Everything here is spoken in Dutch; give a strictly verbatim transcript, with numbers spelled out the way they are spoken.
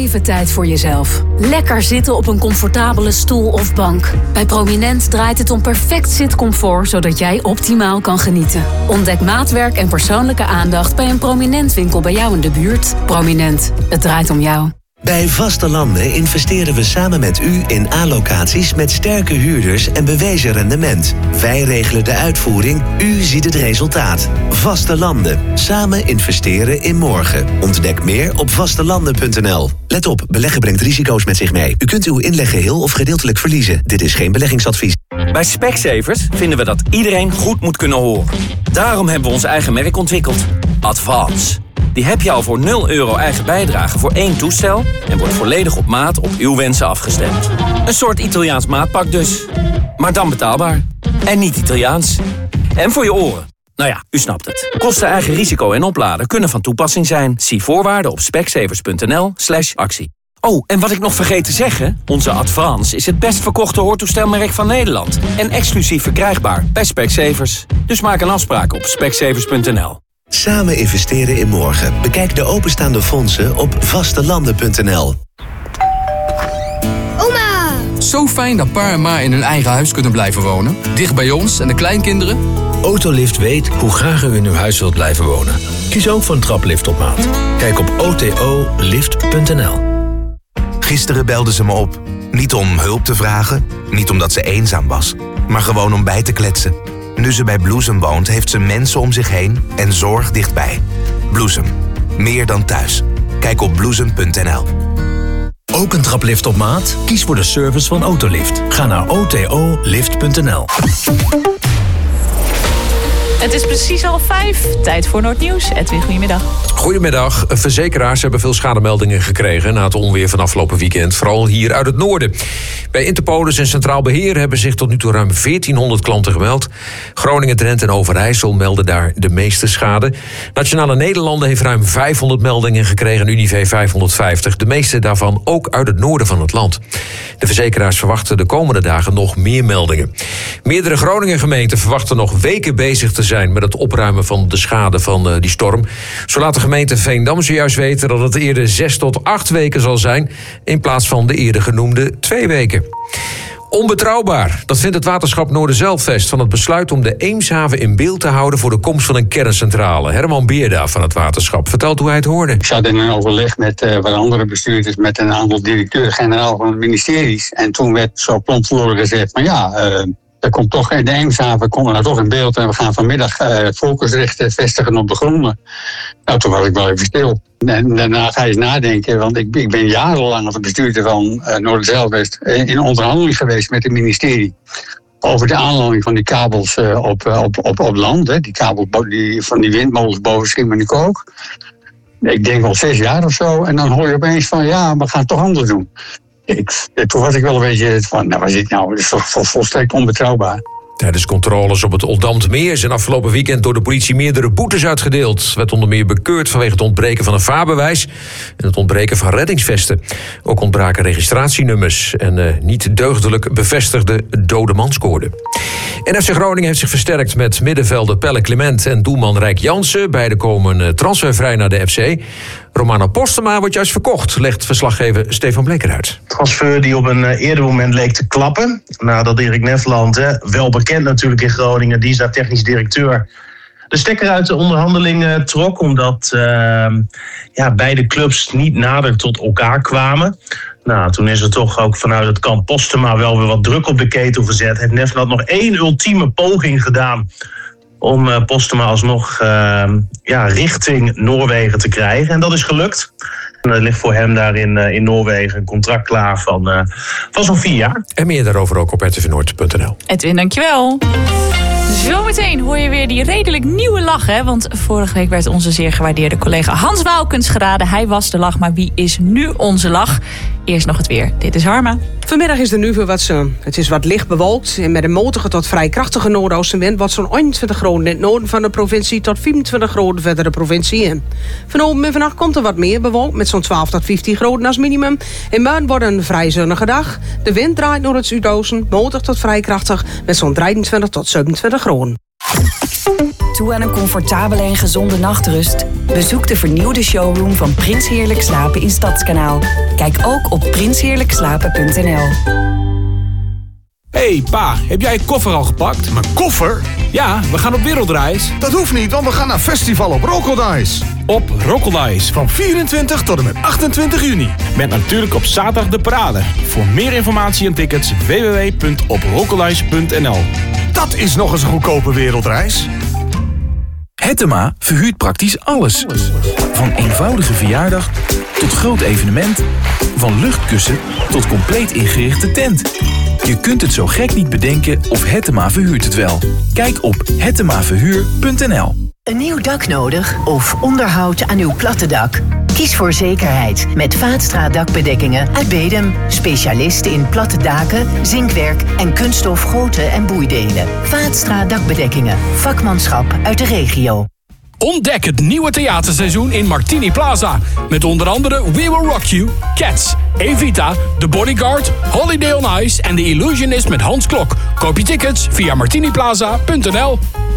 even tijd voor jezelf. Lekker zitten op een comfortabele stoel of bank. Bij Prominent draait het om perfect zitcomfort, zodat jij optimaal kan genieten. Ontdek maatwerk en persoonlijke aandacht bij een Prominent winkel bij jou in de buurt. Prominent, het draait om jou. Bij Vaste Landen investeren we samen met u in A-locaties met sterke huurders en bewezen rendement. Wij regelen de uitvoering, u ziet het resultaat. Vaste Landen. Samen investeren in morgen. Ontdek meer op vastelanden punt n l. Let op, beleggen brengt risico's met zich mee. U kunt uw inleg geheel of gedeeltelijk verliezen. Dit is geen beleggingsadvies. Bij Specsavers vinden we dat iedereen goed moet kunnen horen. Daarom hebben we ons eigen merk ontwikkeld. Advance. Die heb je al voor nul euro eigen bijdrage voor één toestel en wordt volledig op maat op uw wensen afgestemd. Een soort Italiaans maatpak dus. Maar dan betaalbaar. En niet Italiaans. En voor je oren. Nou ja, u snapt het. Kosten, eigen risico en opladen kunnen van toepassing zijn. Zie voorwaarden op specsavers punt n l slash actie. Oh, en wat ik nog vergeet te zeggen. Onze Advance is het best verkochte hoortoestelmerk van Nederland. En exclusief verkrijgbaar bij Specsavers. Dus maak een afspraak op specsavers punt n l. Samen investeren in morgen. Bekijk de openstaande fondsen op vastelanden punt n l. Oma! Zo fijn dat pa en ma in hun eigen huis kunnen blijven wonen. Dicht bij ons en de kleinkinderen. Autolift weet hoe graag u in uw huis wilt blijven wonen. Kies ook voor een traplift op maat. Kijk op o t o lift punt n l. Gisteren belde ze me op. Niet om hulp te vragen, niet omdat ze eenzaam was, maar gewoon om bij te kletsen. Nu ze bij Bloesem woont, heeft ze mensen om zich heen en zorg dichtbij. Bloesem. Meer dan thuis. Kijk op bloesem punt n l. Ook een traplift op maat? Kies voor de service van Autolift. Ga naar o t o lift punt n l. Het is precies half vijf. Tijd voor Noordnieuws. Edwin, goedemiddag. Goedemiddag. Verzekeraars hebben veel schademeldingen gekregen na het onweer van afgelopen weekend. Vooral hier uit het noorden. Bij Interpolis en Centraal Beheer hebben zich tot nu toe ruim veertienhonderd klanten gemeld. Groningen, Drenthe en Overijssel melden daar de meeste schade. Nationale Nederlanden heeft ruim vijfhonderd meldingen gekregen en Unive vijfhonderdvijftig. De meeste daarvan ook uit het noorden van het land. De verzekeraars verwachten de komende dagen nog meer meldingen. Meerdere Groningen gemeenten verwachten nog weken bezig te zijn met het opruimen van de schade van uh, die storm. Zo laat de gemeente Veendam zojuist weten dat het eerder zes tot acht weken zal zijn, in plaats van de eerder genoemde twee weken. Onbetrouwbaar. Dat vindt het waterschap Noorderzeilvest van het besluit om de Eemshaven in beeld te houden voor de komst van een kerncentrale. Herman Beerda van het waterschap vertelt hoe hij het hoorde. Ik zat in een overleg met uh, wat andere bestuurders, met een aantal directeur-generaal van het ministeries. En toen werd zo plompvloerig gezegd van ja, uh, er komt toch, de Eemshaven komt er toch in beeld en we gaan vanmiddag uh, focusrichten vestigen op de gronden. Nou, toen was ik wel even stil. En daarna ga je eens nadenken, want ik, ik ben jarenlang als bestuurder van uh, Noorderzeilvest in onderhandeling geweest met het ministerie over de aanlanding van die kabels uh, op, op, op, op land. Hè. Die kabels die, van die windmolens boven Schiermonnikoog. Ik denk al zes jaar of zo. En dan hoor je opeens van ja, we gaan het toch anders doen. Ik, toen was ik wel een beetje van, nou, wat is dit nou? Dat is toch vol, volstrekt onbetrouwbaar. Tijdens controles op het Oldambtmeer zijn afgelopen weekend door de politie meerdere boetes uitgedeeld. Werd onder meer bekeurd vanwege het ontbreken van een vaarbewijs en het ontbreken van reddingsvesten. Ook ontbraken registratienummers en uh, niet deugdelijk bevestigde dodemanscoorden. En F C Groningen heeft zich versterkt met middenvelder Pelle Clement en doelman Rijk Jansen. Beide komen transfervrij naar de F C. Romano Postema wordt juist verkocht, legt verslaggever Stefan Bleker uit. Transfer die op een eerder moment leek te klappen. Nadat Erik Nefland, hè, wel bekend natuurlijk in Groningen, die is daar technisch directeur, de stekker uit de onderhandelingen trok, omdat uh, ja, beide clubs niet nader tot elkaar kwamen. Nou, toen is er toch ook vanuit het kamp Postema wel weer wat druk op de ketel gezet. Heeft Nefland nog één ultieme poging gedaan om uh, Postema alsnog uh, ja, richting Noorwegen te krijgen. En dat is gelukt. En er ligt voor hem daar in, uh, in Noorwegen een contract klaar van, uh, van zo'n vier jaar. En meer daarover ook op r t v noord punt n l. Edwin, dankjewel. Zometeen hoor je weer die redelijk nieuwe lach, hè? Want vorige week werd onze zeer gewaardeerde collega Hans Waalkens geraden. Hij was de lach, maar wie is nu onze lach? Eerst nog het weer. Dit is Harma. Vanmiddag is er nu weer wat zon. Het is wat licht bewolkt en met een matige tot vrij krachtige noordoostenwind wordt zo'n eenentwintig graden in het noorden van de provincie tot vierentwintig graden verder de provincie in. Vanavond en vannacht komt er wat meer bewolkt met zo'n twaalf tot vijftien graden als minimum. In morgen wordt een vrij zonnige dag. De wind draait naar het zuidoosten, matig tot vrij krachtig met zo'n drieëntwintig tot zevenentwintig graden. toe aan een comfortabele en gezonde nachtrust? Bezoek de vernieuwde showroom van Prins Heerlijk Slapen in Stadskanaal. Kijk ook op prins heerlijk slapen punt n l. Hey pa, heb jij je koffer al gepakt? Mijn koffer? Ja, we gaan op wereldreis. Dat hoeft niet, want we gaan naar festival op Rock'n'Dice. Op Rock'n'Dice van vierentwintig tot en met achtentwintig juni. Met natuurlijk op zaterdag de parade. Voor meer informatie en tickets w w w punt op rock'n'dice punt n l. Dat is nog eens een goedkope wereldreis. Hettema verhuurt praktisch alles. Van eenvoudige verjaardag tot groot evenement. Van luchtkussen tot compleet ingerichte tent. Je kunt het zo gek niet bedenken of Hettema verhuurt het wel. Kijk op hettema verhuur punt n l. Een nieuw dak nodig of onderhoud aan uw platte dak? Kies voor zekerheid met Vaatstra dakbedekkingen uit Bedum. Specialist in platte daken, zinkwerk en kunststof goten en boeidelen. Vaatstra dakbedekkingen. Vakmanschap uit de regio. Ontdek het nieuwe theaterseizoen in Martini Plaza. Met onder andere We Will Rock You, Cats, Evita, The Bodyguard, Holiday on Ice en The Illusionist met Hans Klok. Koop je tickets via martini plaza punt n l.